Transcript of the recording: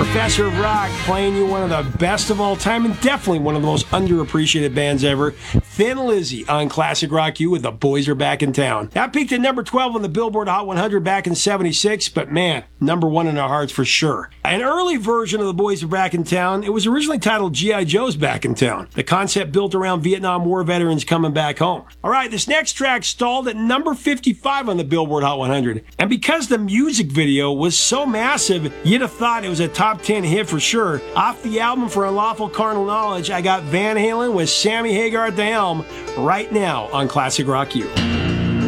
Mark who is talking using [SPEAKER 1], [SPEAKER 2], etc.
[SPEAKER 1] Professor of Rock, playing you one of the best of all time and definitely one of the most underappreciated bands ever, Thin Lizzy on Classic Rock U with The Boys Are Back in Town. That peaked at number 12 on the Billboard Hot 100 back in '76, but man, number one in our hearts for sure. An early version of The Boys Are Back in Town, it was originally titled G.I. Joe's Back in Town. The concept built around Vietnam War veterans coming back home. All right, this next track stalled at number 55 on the Billboard Hot 100. And because the music video was so massive, you'd have thought it was a top 10 hit for sure. Off the album For Unlawful Carnal Knowledge, I got Van Halen with Sammy Hagar at the helm right now on Classic Rock U.